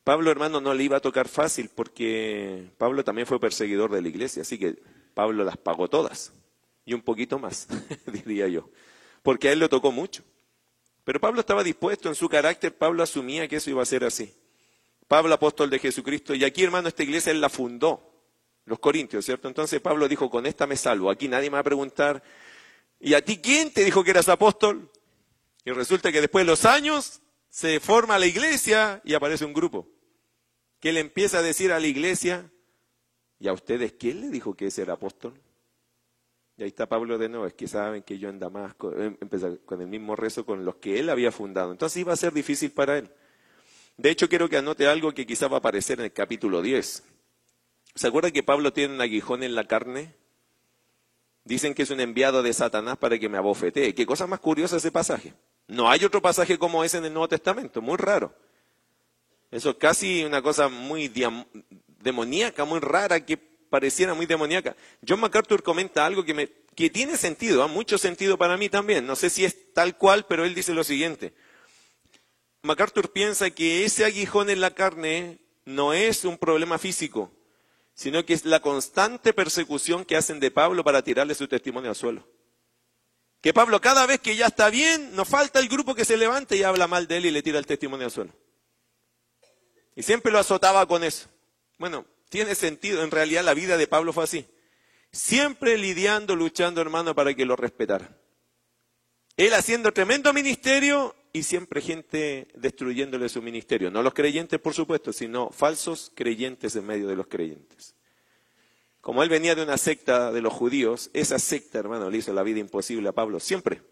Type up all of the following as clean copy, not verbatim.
Pablo, hermano, no le iba a tocar fácil porque Pablo también fue perseguidor de la iglesia, así que Pablo las pagó todas y un poquito más, diría yo, porque a él le tocó mucho. Pero Pablo estaba dispuesto, en su carácter, Pablo asumía que eso iba a ser así. Pablo, apóstol de Jesucristo, y aquí, hermano, esta iglesia él la fundó, los Corintios, ¿cierto? Entonces Pablo dijo, con esta me salvo, aquí nadie me va a preguntar, ¿y a ti quién te dijo que eras apóstol? Y resulta que después de los años se forma la iglesia y aparece un grupo que le empieza a decir a la iglesia, ¿y a ustedes quién le dijo que ese era apóstol? Y ahí está Pablo de nuevo, es que saben que yo en Damasco, empecé con el mismo rezo con los que él había fundado. Entonces iba a ser difícil para él. De hecho, quiero que anote algo que quizás va a aparecer en el capítulo 10. ¿Se acuerda que Pablo tiene un aguijón en la carne? Dicen que es un enviado de Satanás para que me abofetee. ¿Qué cosa más curiosa ese pasaje? No hay otro pasaje como ese en el Nuevo Testamento, muy raro. Eso es casi una cosa muy demoníaca, muy rara, que pareciera muy demoníaca. John MacArthur comenta algo que tiene sentido, mucho sentido para mí también. No sé si es tal cual, pero él dice lo siguiente. MacArthur piensa que ese aguijón en la carne no es un problema físico, sino que es la constante persecución que hacen de Pablo para tirarle su testimonio al suelo. Que Pablo, cada vez que ya está bien, nos falta el grupo que se levante y habla mal de él y le tira el testimonio al suelo. Y siempre lo azotaba con eso. Bueno, tiene sentido, en realidad la vida de Pablo fue así. Siempre lidiando, luchando, hermano, para que lo respetaran. Él haciendo tremendo ministerio y siempre gente destruyéndole su ministerio. No los creyentes, por supuesto, sino falsos creyentes en medio de los creyentes. Como él venía de una secta de los judíos, esa secta, hermano, le hizo la vida imposible a Pablo, siempre.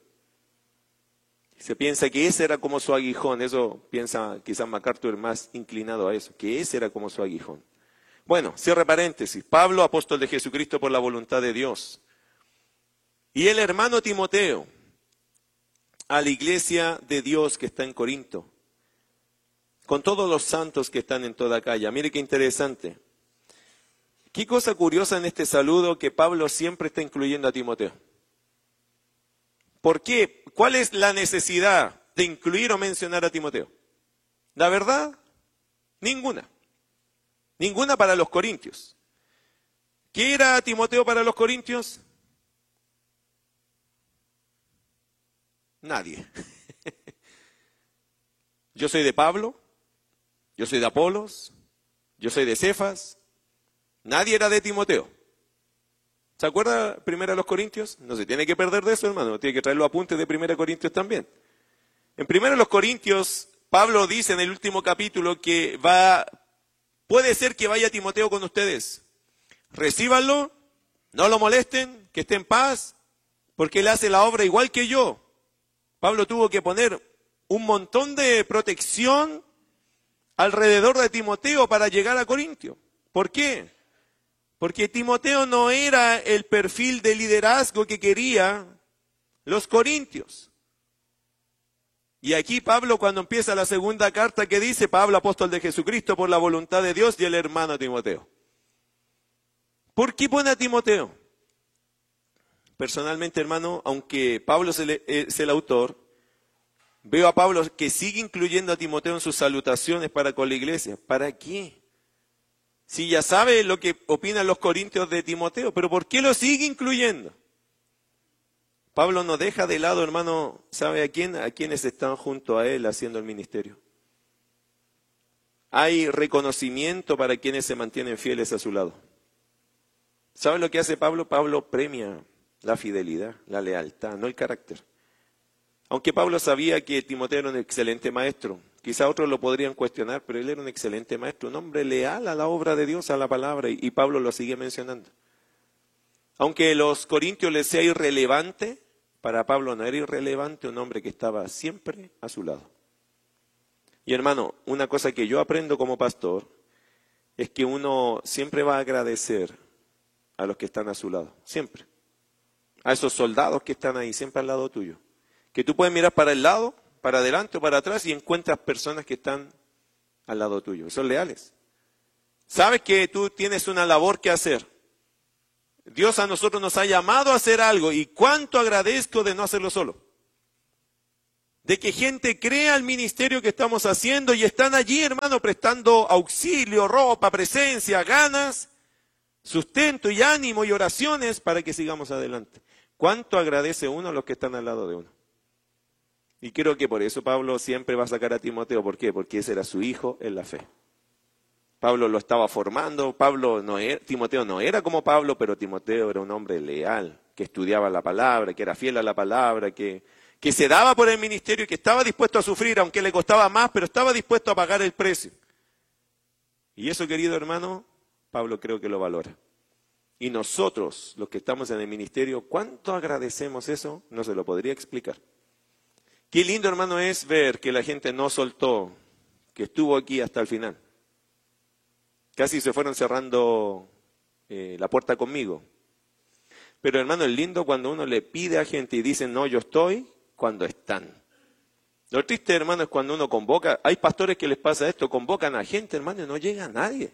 Se piensa que ese era como su aguijón, eso piensa quizás MacArthur más inclinado a eso, que ese era como su aguijón. Bueno, cierre paréntesis, Pablo, apóstol de Jesucristo por la voluntad de Dios. Y el hermano Timoteo, a la iglesia de Dios que está en Corinto, con todos los santos que están en toda calle. Mire qué interesante. Qué cosa curiosa en este saludo que Pablo siempre está incluyendo a Timoteo. ¿Por qué? ¿Cuál es la necesidad de incluir o mencionar a Timoteo? La verdad, ninguna. Ninguna para los corintios. ¿Qué era Timoteo para los corintios? Nadie. Yo soy de Pablo, yo soy de Apolos, yo soy de Cefas. Nadie era de Timoteo. ¿Se acuerda primero a los Corintios? No se tiene que perder de eso, hermano. Tiene que traer los apuntes de 1 Corintios también. En 1 Corintios, Pablo dice en el último capítulo que puede ser que vaya Timoteo con ustedes. Recíbanlo, no lo molesten, que esté en paz, porque él hace la obra igual que yo. Pablo tuvo que poner un montón de protección alrededor de Timoteo para llegar a Corintio. ¿Por qué? Porque Timoteo no era el perfil de liderazgo que querían los corintios. Y aquí Pablo, cuando empieza la segunda carta, que dice, Pablo, apóstol de Jesucristo, por la voluntad de Dios, y el hermano Timoteo. ¿Por qué pone a Timoteo? Personalmente, hermano, aunque Pablo es el autor, veo a Pablo que sigue incluyendo a Timoteo en sus salutaciones para con la iglesia. ¿Para qué? Si ya sabe lo que opinan los corintios de Timoteo, pero ¿por qué lo sigue incluyendo? Pablo no deja de lado, hermano, ¿sabe a quién? A quienes están junto a él haciendo el ministerio. Hay reconocimiento para quienes se mantienen fieles a su lado. ¿Sabe lo que hace Pablo? Pablo premia la fidelidad, la lealtad, no el carácter. Aunque Pablo sabía que Timoteo era un excelente maestro, quizá otros lo podrían cuestionar, pero él era un excelente maestro, un hombre leal a la obra de Dios, a la palabra, y Pablo lo sigue mencionando. Aunque los corintios les sea irrelevante, para Pablo no era irrelevante un hombre que estaba siempre a su lado. Y hermano, una cosa que yo aprendo como pastor es que uno siempre va a agradecer a los que están a su lado, siempre. A esos soldados que están ahí, siempre al lado tuyo. Que tú puedes mirar para el lado, para adelante o para atrás y encuentras personas que están al lado tuyo. Son leales. Sabes que tú tienes una labor que hacer. Dios a nosotros nos ha llamado a hacer algo y cuánto agradezco de no hacerlo solo. de que gente crea el ministerio que estamos haciendo y están allí, hermano, prestando auxilio, ropa, presencia, ganas, sustento y ánimo y oraciones para que sigamos adelante. ¿Cuánto agradece uno a los que están al lado de uno? Y creo que por eso Pablo siempre va a sacar a Timoteo. ¿Por qué? Porque ese era su hijo en la fe. Pablo lo estaba formando, Timoteo no era como Pablo, pero Timoteo era un hombre leal, que estudiaba la palabra, que era fiel a la palabra, que se daba por el ministerio y que estaba dispuesto a sufrir, aunque le costaba más, pero estaba dispuesto a pagar el precio. Y eso, querido hermano, Pablo creo que lo valora. Y nosotros, los que estamos en el ministerio, ¿cuánto agradecemos eso? No se lo podría explicar. Qué lindo, hermano, es ver que la gente no soltó, que estuvo aquí hasta el final. Casi se fueron cerrando la puerta conmigo. Pero, hermano, es lindo cuando uno le pide a gente y dicen, no, yo estoy, cuando están. Lo triste, hermano, es cuando uno convoca. Hay pastores que les pasa esto, convocan a gente, hermano, y no llega nadie.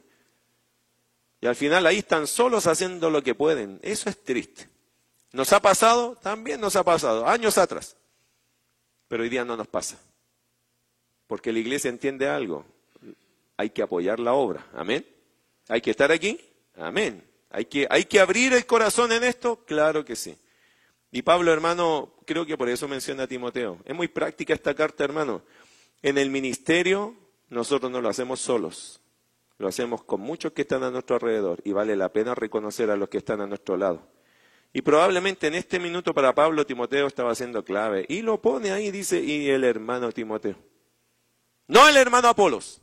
Y al final ahí están solos haciendo lo que pueden. Eso es triste. ¿Nos ha pasado? También nos ha pasado, años atrás. Pero hoy día no nos pasa. Porque la iglesia entiende algo. Hay que apoyar la obra. Amén. ¿Hay que estar aquí? Amén. ¿Hay que abrir el corazón en esto? Claro que sí. Y Pablo, hermano, creo que por eso menciona a Timoteo. Es muy práctica esta carta, hermano. En el ministerio nosotros no lo hacemos solos. Lo hacemos con muchos que están a nuestro alrededor. Y vale la pena reconocer a los que están a nuestro lado. Y probablemente en este minuto para Pablo, Timoteo estaba siendo clave. Y lo pone ahí, dice, y el hermano Timoteo. No el hermano Apolos.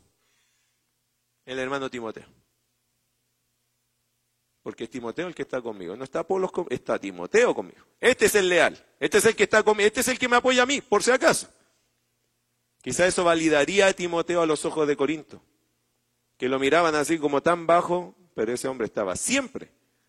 El hermano Timoteo. Porque es Timoteo el que está conmigo. No está Apolos, está Timoteo conmigo. Este es el leal. Este es el que está conmigo. Este es el que me apoya a mí, por si acaso. Quizá eso validaría a Timoteo a los ojos de Corinto. Que lo miraban así como tan bajo, pero ese hombre estaba siempre,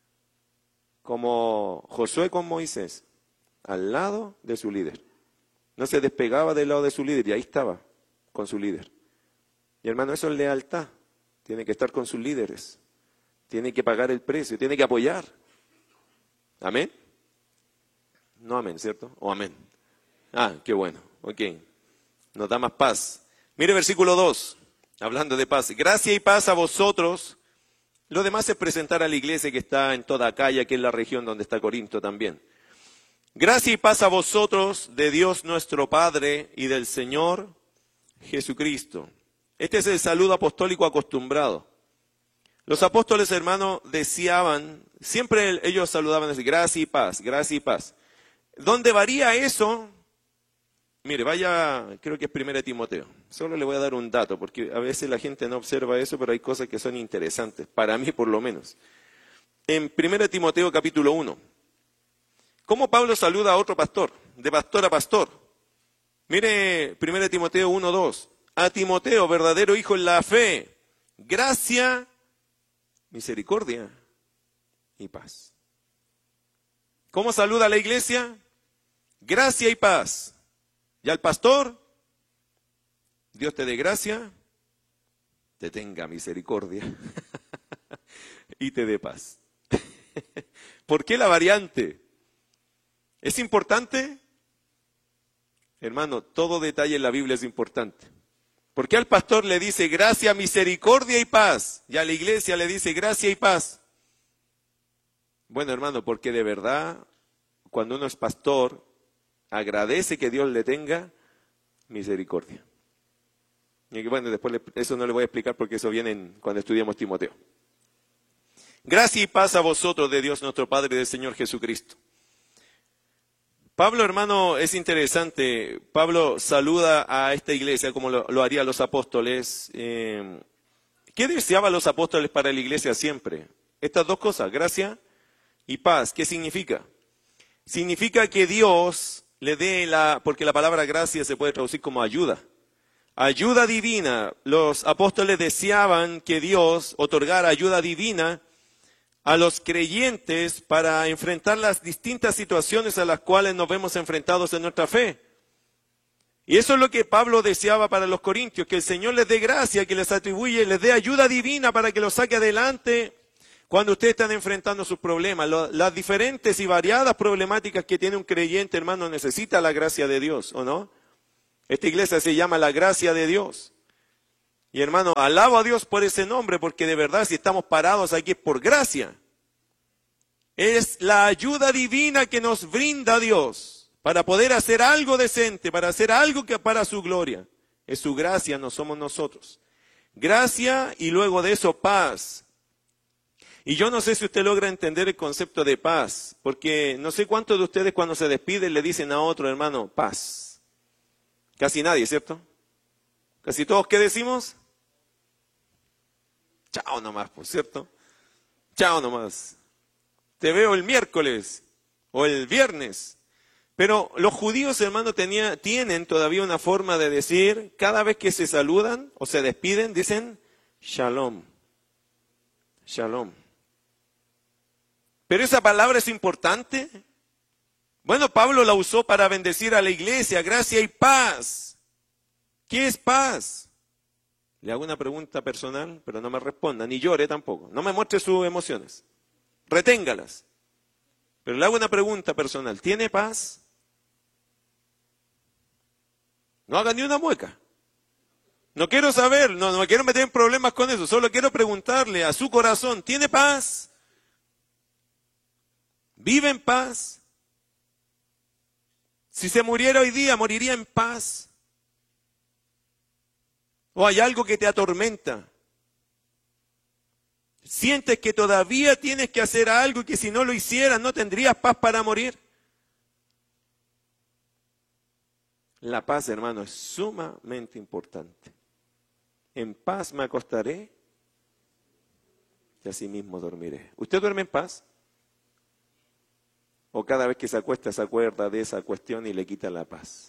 como Josué con Moisés, al lado de su líder. No se despegaba del lado de su líder y ahí estaba, con su líder. Y hermano, eso es lealtad. Tiene que estar con sus líderes. Tiene que pagar el precio, tiene que apoyar. ¿Amén? No amén, ¿cierto? ¿O amén? Ah, qué bueno. Ok. Nos da más paz. Mire versículo 2, hablando de paz. Gracia y paz a vosotros. Lo demás es presentar a la iglesia que está en toda Acaya, que es la región donde está Corinto también. Gracia y paz a vosotros de Dios nuestro Padre y del Señor Jesucristo. Este es el saludo apostólico acostumbrado. Los apóstoles, hermanos, deseaban, siempre ellos saludaban así, gracia y paz, gracia y paz. ¿Dónde varía eso? Mire, vaya, creo que es 1 Timoteo. Solo le voy a dar un dato, porque a veces la gente no observa eso, pero hay cosas que son interesantes, para mí por lo menos. En 1 Timoteo capítulo 1, ¿cómo Pablo saluda a otro pastor, de pastor a pastor? Mire 1 Timoteo 1:2. A Timoteo, verdadero hijo en la fe, gracia, misericordia y paz. ¿Cómo saluda a la iglesia? Gracia y paz. Y al pastor, Dios te dé gracia, te tenga misericordia y te dé paz. ¿Por qué la variante? ¿Es importante? Hermano, todo detalle en la Biblia es importante. ¿Por qué al pastor le dice gracia, misericordia y paz? Y a la iglesia le dice gracia y paz. Bueno, hermano, porque de verdad, cuando uno es pastor, agradece que Dios le tenga misericordia. Y bueno, después eso no le voy a explicar porque eso viene cuando estudiamos Timoteo. Gracia y paz a vosotros de Dios nuestro Padre y del Señor Jesucristo. Pablo, hermano, es interesante. Pablo saluda a esta iglesia como lo harían los apóstoles. ¿Qué deseaban los apóstoles para la iglesia siempre? Estas dos cosas, gracia y paz. ¿Qué significa? Significa que Dios le dé porque la palabra gracia se puede traducir como ayuda. Ayuda divina. Los apóstoles deseaban que Dios otorgara ayuda divina a los creyentes para enfrentar las distintas situaciones a las cuales nos vemos enfrentados en nuestra fe. Y eso es lo que Pablo deseaba para los corintios, que el Señor les dé gracia, que les atribuye, les dé ayuda divina para que los saque adelante cuando ustedes están enfrentando sus problemas. Las diferentes y variadas problemáticas que tiene un creyente, hermano, necesita la gracia de Dios, ¿o no? Esta iglesia se llama la gracia de Dios. Y hermano, alabo a Dios por ese nombre, porque de verdad si estamos parados aquí es por gracia. Es la ayuda divina que nos brinda Dios para poder hacer algo decente, para hacer algo que para su gloria. Es su gracia, no somos nosotros. Gracia y luego de eso paz. Y yo no sé si usted logra entender el concepto de paz, porque no sé cuántos de ustedes cuando se despiden le dicen a otro hermano, paz. Casi nadie, ¿cierto? Casi todos, ¿qué decimos? Chao nomás, por cierto. Chao nomás. Te veo el miércoles o el viernes. Pero los judíos, hermano, tienen todavía una forma de decir, cada vez que se saludan o se despiden, dicen shalom. Shalom. Pero esa palabra es importante. Bueno, Pablo la usó para bendecir a la iglesia, gracia y paz. ¿Qué es paz? Le hago una pregunta personal, pero no me responda, ni llore tampoco. No me muestre sus emociones. Reténgalas. Pero le hago una pregunta personal. ¿Tiene paz? No haga ni una mueca. No quiero saber, no me quiero meter en problemas con eso. Solo quiero preguntarle a su corazón, ¿tiene paz? ¿Vive en paz? Si se muriera hoy día, ¿moriría en paz? ¿O hay algo que te atormenta? ¿Sientes que todavía tienes que hacer algo y que si no lo hicieras no tendrías paz para morir? La paz, hermano, es sumamente importante. En paz me acostaré y así mismo dormiré. ¿Usted duerme en paz? ¿O cada vez que se acuesta se acuerda de esa cuestión y le quita la paz?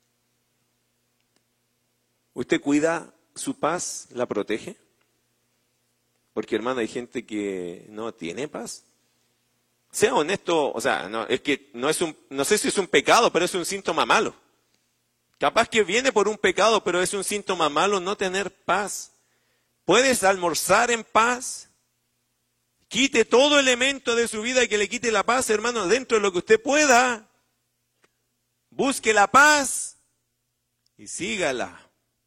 ¿Usted cuida su paz, la protege? Porque, hermano, hay gente que no tiene paz. Sea honesto, o sea, es que no sé si es un pecado, pero es un síntoma malo. Capaz que viene por un pecado, pero es un síntoma malo no tener paz. ¿Puedes almorzar en paz? Quite todo elemento de su vida que le quite la paz, hermano, dentro de lo que usted pueda. Busque la paz y sígala.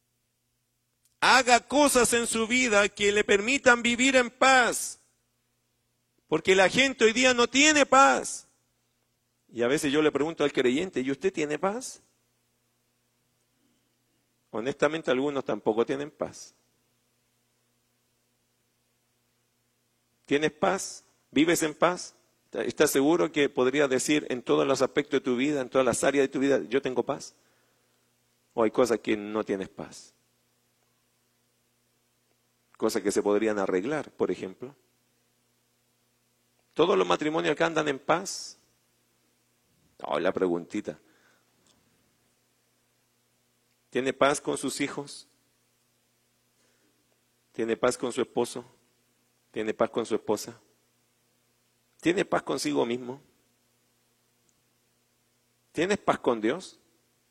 Haga cosas en su vida que le permitan vivir en paz. Porque la gente hoy día no tiene paz. Y a veces yo le pregunto al creyente, ¿y usted tiene paz? Honestamente, algunos tampoco tienen paz. ¿Tienes paz? ¿Vives en paz? ¿Estás seguro que podrías decir en todos los aspectos de tu vida, en todas las áreas de tu vida, yo tengo paz? ¿O hay cosas que no tienes paz? Cosas que se podrían arreglar, por ejemplo. ¿Todos los matrimonios acá andan en paz? La preguntita. ¿Tiene paz con sus hijos? ¿Tiene paz con su esposo? ¿Tiene paz con su esposa? ¿Tiene paz consigo mismo? ¿Tienes paz con Dios?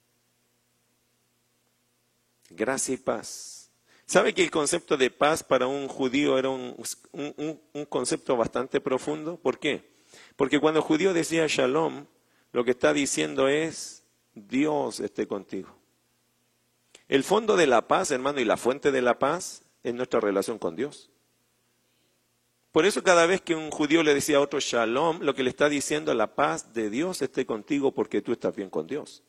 Gracia y paz. ¿Sabe que el concepto de paz para un judío era un concepto bastante profundo? ¿Por qué? Porque cuando el judío decía shalom, lo que está diciendo es Dios esté contigo. El fondo de la paz, hermano, y la fuente de la paz es nuestra relación con Dios. Por eso cada vez que un judío le decía a otro shalom, lo que le está diciendo es la paz de Dios esté contigo porque tú estás bien con Dios.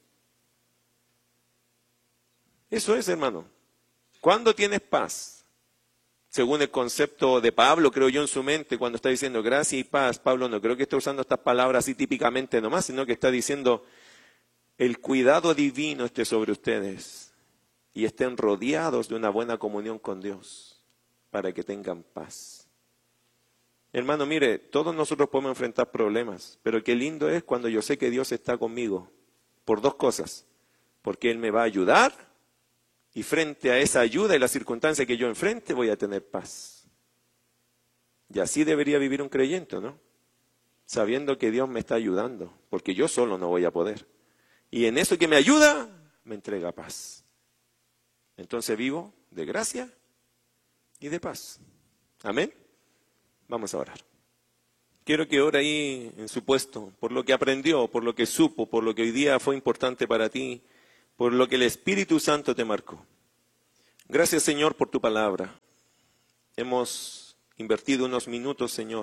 Eso es, hermano. ¿Cuándo tienes paz? Según el concepto de Pablo, creo yo, en su mente, cuando está diciendo gracia y paz, Pablo no creo que esté usando estas palabras así típicamente nomás, sino que está diciendo el cuidado divino esté sobre ustedes y estén rodeados de una buena comunión con Dios para que tengan paz. Hermano, mire, todos nosotros podemos enfrentar problemas, pero qué lindo es cuando yo sé que Dios está conmigo por dos cosas, porque Él me va a ayudar y frente a esa ayuda y la circunstancia que yo enfrente voy a tener paz. Y así debería vivir un creyente, ¿no? Sabiendo que Dios me está ayudando, porque yo solo no voy a poder. Y en eso que me ayuda, me entrega paz. Entonces vivo de gracia y de paz. Amén. Vamos a orar. Quiero que ore ahí en su puesto, por lo que aprendió, por lo que supo, por lo que hoy día fue importante para ti, por lo que el Espíritu Santo te marcó. Gracias, Señor, por tu palabra. Hemos invertido unos minutos, Señor,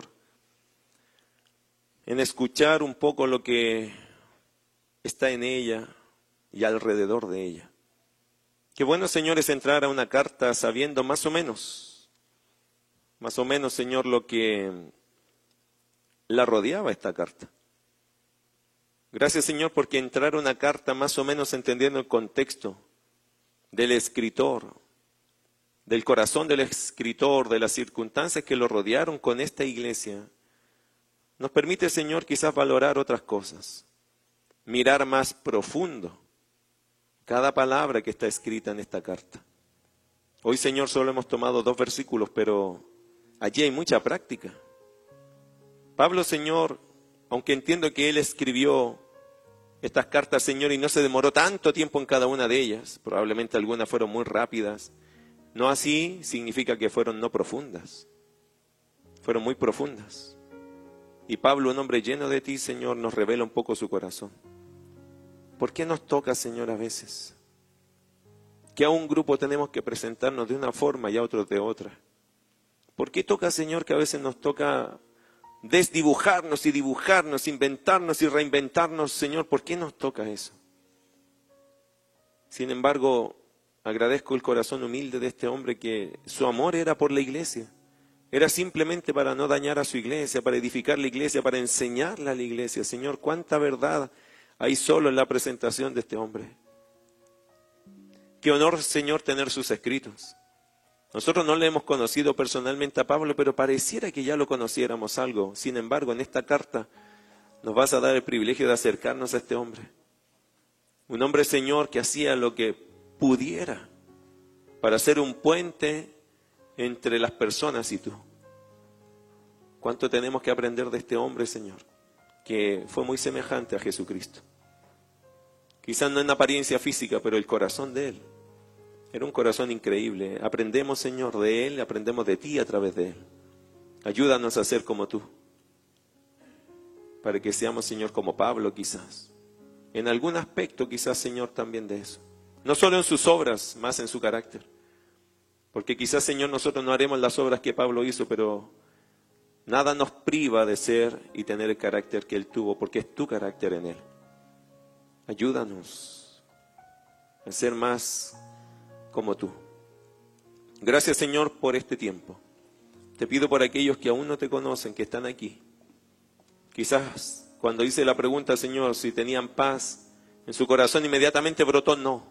en escuchar un poco lo que está en ella y alrededor de ella. Qué bueno, Señor, es entrar a una carta sabiendo más o menos, Señor, lo que la rodeaba esta carta. Gracias, Señor, porque entrar a una carta más o menos entendiendo el contexto del escritor, del corazón del escritor, de las circunstancias que lo rodearon con esta iglesia, nos permite, Señor, quizás valorar otras cosas, mirar más profundo cada palabra que está escrita en esta carta. Hoy, Señor, solo hemos tomado 2 versículos, pero allí hay mucha práctica. Pablo, Señor, aunque entiendo que él escribió estas cartas, Señor, y no se demoró tanto tiempo en cada una de ellas, probablemente algunas fueron muy rápidas, no así significa que fueron no profundas, fueron muy profundas. Y Pablo, un hombre lleno de ti, Señor, nos revela un poco su corazón. ¿Por qué nos toca, Señor, a veces que a un grupo tenemos que presentarnos de una forma y a otros de otra? ¿Por qué toca, Señor, que a veces nos toca desdibujarnos y dibujarnos, inventarnos y reinventarnos, Señor? ¿Por qué nos toca eso? Sin embargo, agradezco el corazón humilde de este hombre, que su amor era por la iglesia. Era simplemente para no dañar a su iglesia, para edificar la iglesia, para enseñarla a la iglesia. Señor, cuánta verdad hay solo en la presentación de este hombre. Qué honor, Señor, tener sus escritos. Nosotros no le hemos conocido personalmente a Pablo, pero pareciera que ya lo conociéramos algo. Sin embargo, en esta carta nos vas a dar el privilegio de acercarnos a este hombre. Un hombre, Señor, que hacía lo que pudiera para ser un puente entre las personas y tú. ¿Cuánto tenemos que aprender de este hombre, Señor, que fue muy semejante a Jesucristo? Quizás no en apariencia física, pero el corazón de él era un corazón increíble. Aprendemos, Señor, de él, aprendemos de ti a través de él. Ayúdanos a ser como tú, para que seamos, Señor, como Pablo quizás. En algún aspecto quizás, Señor, también de eso. No solo en sus obras, más en su carácter. Porque quizás, Señor, nosotros no haremos las obras que Pablo hizo, pero nada nos priva de ser y tener el carácter que él tuvo, porque es tu carácter en él. Ayúdanos a ser más como tú. Gracias, Señor, por este tiempo. Te pido por aquellos que aún no te conocen, que están aquí. Quizás cuando hice la pregunta, Señor, si tenían paz en su corazón, inmediatamente brotó no.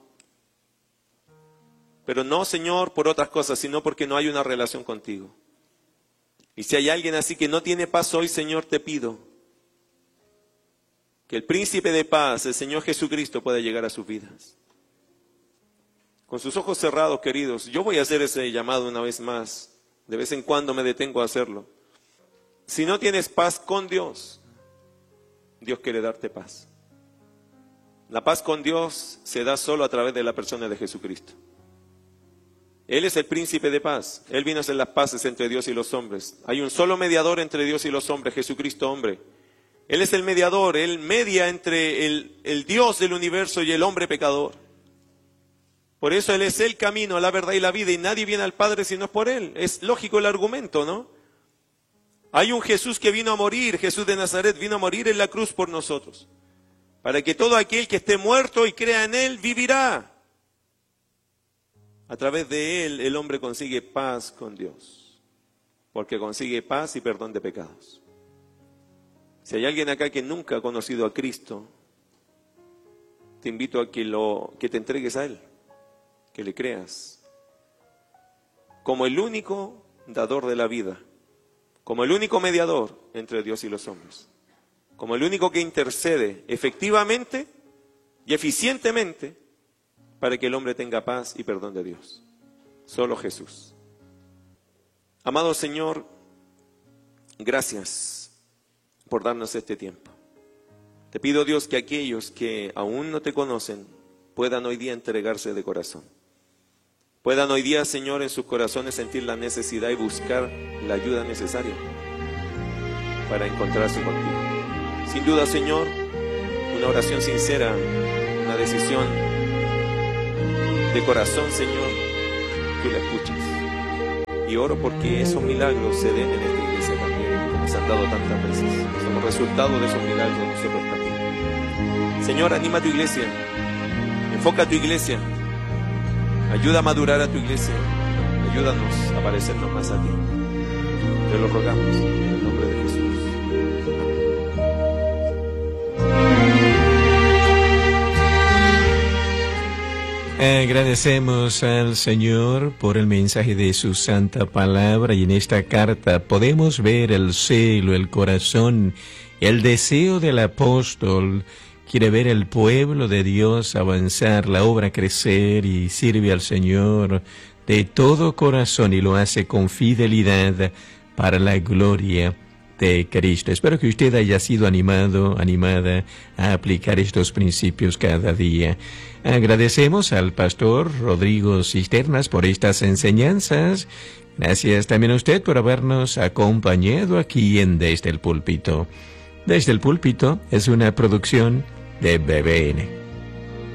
Pero no, Señor, por otras cosas, sino porque no hay una relación contigo. Y si hay alguien así que no tiene paz hoy, Señor, te pido que el príncipe de paz, el Señor Jesucristo, pueda llegar a sus vidas. Con sus ojos cerrados, queridos, yo voy a hacer ese llamado una vez más. De vez en cuando me detengo a hacerlo. Si no tienes paz con Dios, Dios quiere darte paz. La paz con Dios se da solo a través de la persona de Jesucristo. Él es el príncipe de paz. Él vino a hacer las paces entre Dios y los hombres. Hay un solo mediador entre Dios y los hombres, Jesucristo hombre. Él es el mediador, Él media entre el Dios del universo y el hombre pecador. Por eso Él es el camino, la verdad y la vida, y nadie viene al Padre si no es por Él. Es lógico el argumento, ¿no? Hay un Jesús que vino a morir, Jesús de Nazaret vino a morir en la cruz por nosotros, para que todo aquel que esté muerto y crea en Él vivirá. A través de Él el hombre consigue paz con Dios, porque consigue paz y perdón de pecados. Si hay alguien acá que nunca ha conocido a Cristo, te invito a que te entregues a Él, que le creas como el único dador de la vida, como el único mediador entre Dios y los hombres, como el único que intercede efectivamente y eficientemente para que el hombre tenga paz y perdón de Dios. Solo Jesús. Amado Señor, gracias por darnos este tiempo. Te pido, Dios, que aquellos que aún no te conocen puedan hoy día entregarse de corazón. Puedan hoy día, Señor, en sus corazones sentir la necesidad y buscar la ayuda necesaria para encontrarse contigo. Sin duda, Señor, una oración sincera, una decisión de corazón, Señor, tú la escuchas. Y oro porque esos milagros se den en esta iglesia también, como se han dado tantas veces. Somos resultado de esos milagros nosotros también. Señor, anima a tu iglesia, enfoca a tu iglesia, ayuda a madurar a tu iglesia, ayúdanos a parecernos más a ti. Te lo rogamos en el nombre de Jesús. Agradecemos al Señor por el mensaje de su santa palabra, y en esta carta podemos ver el celo, el corazón, el deseo del apóstol. Quiere ver el pueblo de Dios avanzar, la obra crecer, y sirve al Señor de todo corazón y lo hace con fidelidad para la gloria de Cristo. Espero que usted haya sido animada a aplicar estos principios cada día. Agradecemos al pastor Rodrigo Cisternas por estas enseñanzas. Gracias también a usted por habernos acompañado aquí en Desde el Púlpito. Desde el Púlpito es una producción de BBN.